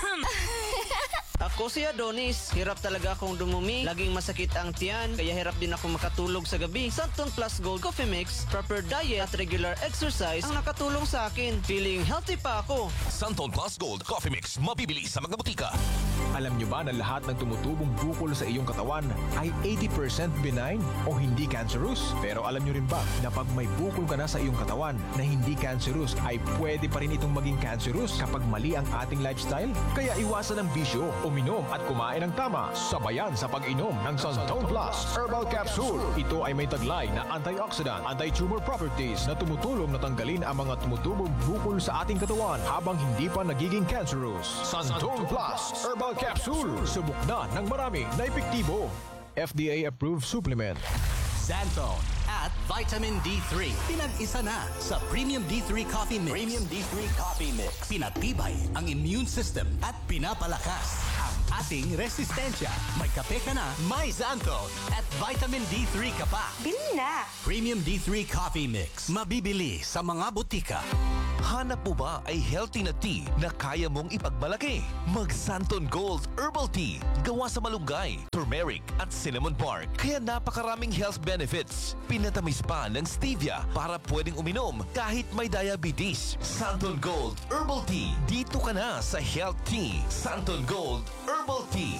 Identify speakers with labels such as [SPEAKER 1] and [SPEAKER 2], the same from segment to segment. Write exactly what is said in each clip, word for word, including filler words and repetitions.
[SPEAKER 1] Ako si Adonis, hirap talaga akong dumumi, laging masakit ang tiyan, kaya hirap din ako makatulog sa gabi. Santon Plus Gold Coffee Mix, proper diet at regular exercise ang nakatulong sa akin. Feeling healthy pa ako.
[SPEAKER 2] Santon Plus Gold Coffee Mix, mabibili sa mga butika.
[SPEAKER 3] Alam nyo ba na lahat ng tumutubong bukol sa iyong katawan ay eighty percent benign o hindi cancerous? Pero alam nyo rin ba na pag may bukol ka na sa iyong katawan na hindi cancerous ay pwede pa rin itong maging cancerous kapag mali ang ating lifestyle? Kaya iwasan ang bisyo, uminom at kumain ng tama, sabayan sa pag-inom ng Santon Plus Herbal Capsule. Ito ay may taglay na antioxidant, anti-tumor properties na tumutulong na tanggalin ang mga tumutubong bukol sa ating katawan habang hindi pa nagiging cancerous. Santon Plus Herbal Capsule. Subok na ng marami na epektibo. F D A-approved supplement.
[SPEAKER 4] Xanthone at Vitamin D three. Pinag-isa na sa Premium D three Coffee Mix. Premium D three Coffee Mix. Pinatibay ang immune system at pinapalakas ang ating resistensya. May kape ka na, may Xanthone at Vitamin D three ka pa.
[SPEAKER 5] Bili na!
[SPEAKER 4] Premium D three Coffee Mix. Mabibili sa mga butika.
[SPEAKER 2] Hanap mo ba ay healthy na tea na kaya mong ipagmalaki? Mag Santon Gold Herbal Tea. Gawa sa malunggay, turmeric at cinnamon bark. Kaya napakaraming health benefits. Pinatamis pa ng stevia para pwedeng uminom kahit may diabetes. Santon Gold Herbal Tea. Dito ka na sa Health Tea. Santon Gold Herbal Tea.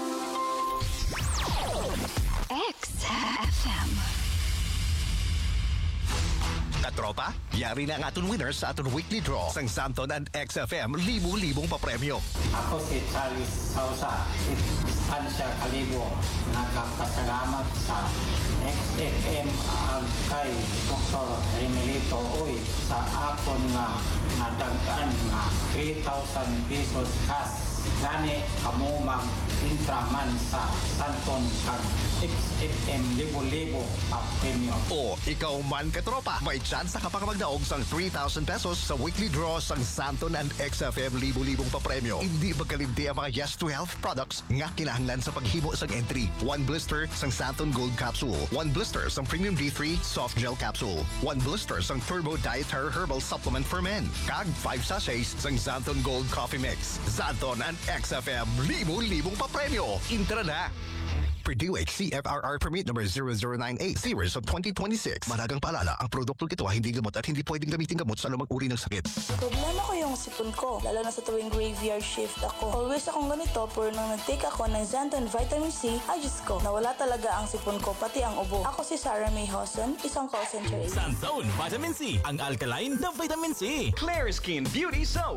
[SPEAKER 5] X F M.
[SPEAKER 6] Katropa, yari na ang aton winners sa aton weekly draw sang Santon and X F M libo-libong papremyo.
[SPEAKER 7] Ako si Charles Sausa, Distansya Kalibo. Nagpapasalamat sa X F M ang kay Doktor Remelito Uy sa akon nga nadagaan nga three thousand pesos cash. Gani kamumang intraman sa Santon kag X F M libo-libo papremyo.
[SPEAKER 6] O, ikaw man katropa, may chance ka pa magdaog sang three thousand pesos sa weekly draw sang Santon and X F M libo-libong papremyo. Hindi magkalimti ang mga Yes to Health products nga kinahanglan sa paghimo sang entry. One blister sang Santon Gold Capsule, one blister sang Premium D three Soft Gel Capsule, one blister sang Turbo Dietary Herbal Supplement for Men, kag five sachets sang Santon Gold Coffee Mix. Santon and X F M libo-libong papremyo. Intra na! Purdue H C F R R Permit number zero zero nine eight series of twenty twenty-six. Managang paalala, ang produkto ito ay hindi gamot at hindi pwedeng gamitin gamot sa anumang uri ng sakit.
[SPEAKER 8] Problema ko yung sipon ko, lalo na sa tuwing graveyard shift ako. Always akong ganito, pero nang nag-take ako ng Xanthone Vitamin C, ay Diyos ko, nawala talaga ang sipon ko, pati ang ubo. Ako si Sarah May Hosen, isang call center agent.
[SPEAKER 4] Xanthone Vitamin C, ang alkaline na vitamin C.
[SPEAKER 9] Clear Skin Beauty Soap.